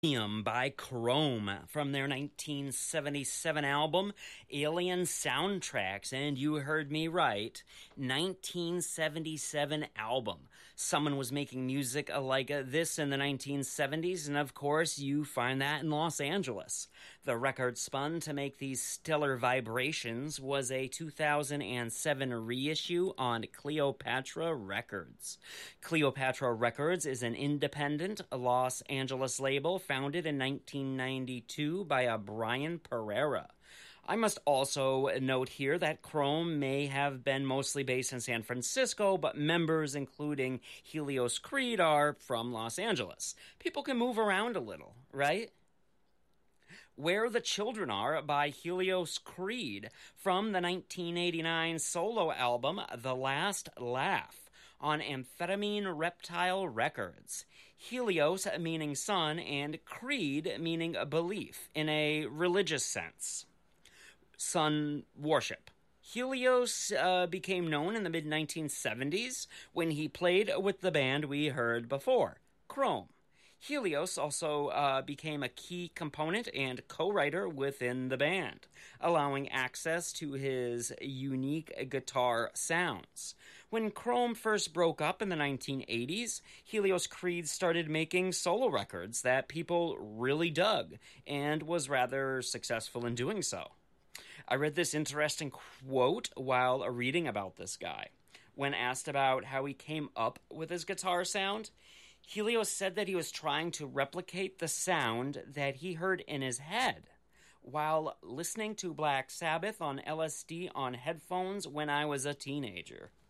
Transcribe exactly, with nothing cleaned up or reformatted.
by Chrome from their nineteen seventy-seven album Alien Soundtracks. And you heard me right, nineteen seventy-seven album. Someone was making music like this in the nineteen seventies, and of course you find that in Los Angeles. The record spun to make these stellar vibrations was a two thousand seven reissue on Cleopatra Records. Cleopatra Records is an independent Los Angeles label founded in nineteen ninety-two by a Brian Pereira. I must also note here that Chrome may have been mostly based in San Francisco, but members including Helios Creed are from Los Angeles. People can move around a little, right? Where the Children Are by Helios Creed from the nineteen eighty-nine solo album The Last Laugh on Amphetamine Reptile Records. Helios meaning sun and creed meaning belief in a religious sense. Sun worship. Helios uh, became known in the mid nineteen seventies when he played with the band we heard before, Chrome. Helios also uh, became a key component and co-writer within the band, allowing access to his unique guitar sounds. When Chrome first broke up in the nineteen eighties, Helios Creed started making solo records that people really dug, and was rather successful in doing so. I read this interesting quote while reading about this guy. When asked about how he came up with his guitar sound, Helios said that he was trying to replicate the sound that he heard in his head while listening to Black Sabbath on L S D on headphones when I was a teenager.